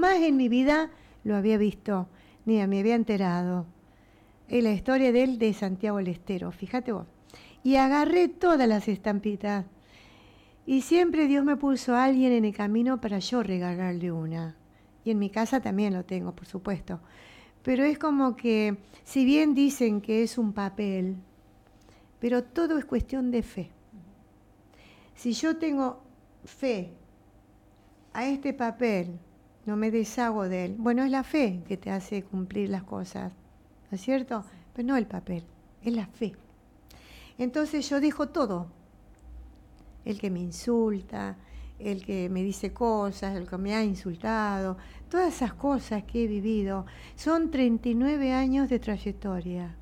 jamás en mi vida lo había visto, ni me había enterado. Es la historia de él, de Santiago del Estero, fíjate vos. Y agarré todas las estampitas. Y siempre Dios me puso a alguien en el camino para yo regalarle una. Y en mi casa también lo tengo, por supuesto. Pero es como que, si bien dicen que es un papel, pero todo es cuestión de fe. Si yo tengo fe a este papel, no me deshago de él. Bueno, es la fe que te hace cumplir las cosas, ¿no es cierto? Pero no el papel, es la fe. Entonces yo dejo todo. El que me insulta, el que me dice cosas, el que me ha insultado, todas esas cosas que he vivido. Son 39 años de trayectoria.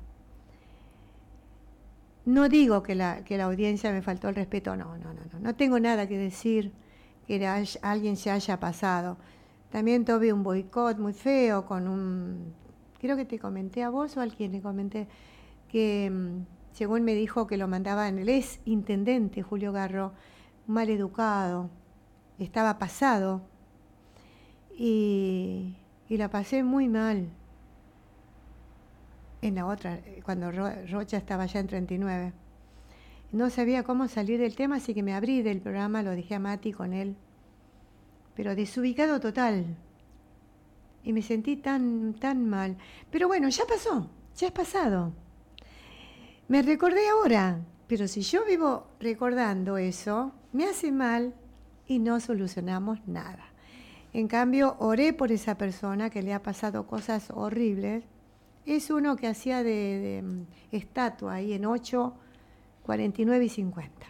No digo que la audiencia me faltó el respeto, no tengo nada que decir que alguien se haya pasado. También tuve un boicot muy feo con creo que te comenté a vos o a alguien le comenté, que según me dijo que lo mandaban, el ex intendente Julio Garro, mal educado, estaba pasado y la pasé muy mal. En la otra, cuando Rocha estaba ya en 39. No sabía cómo salir del tema, así que me abrí del programa, lo dejé a Mati con él. Pero desubicado total. Y me sentí tan mal. Pero bueno, ya pasó, ya es pasado. Me recordé ahora, pero si yo vivo recordando eso, me hace mal y no solucionamos nada. En cambio, oré por esa persona que le ha pasado cosas horribles. Es uno que hacía de estatua ahí en 8, 49 y 50.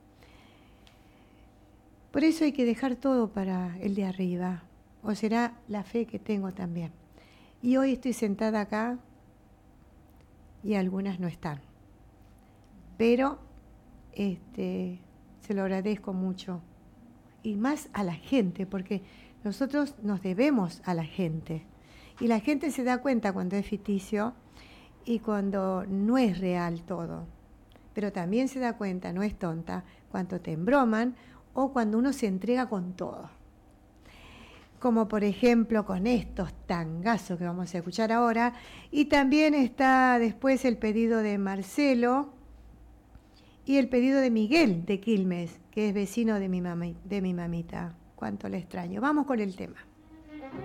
Por eso hay que dejar todo para el de arriba, o será la fe que tengo también. Y hoy estoy sentada acá y algunas no están. Pero se lo agradezco mucho. Y más a la gente, porque nosotros nos debemos a la gente. Y la gente se da cuenta cuando es ficticio y cuando no es real todo. Pero también se da cuenta, no es tonta, cuando te embroman o cuando uno se entrega con todo. Como por ejemplo con estos tangazos que vamos a escuchar ahora. Y también está después el pedido de Marcelo y el pedido de Miguel de Quilmes, que es vecino de mi mamita. Cuánto le extraño. Vamos con el tema.